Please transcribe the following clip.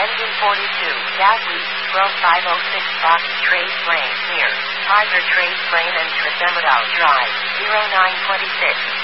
Engine 42, gas leak, Grove 506 Fox Trace Lane, near Tiger Trace Lane and Trithemetal Drive, 0926.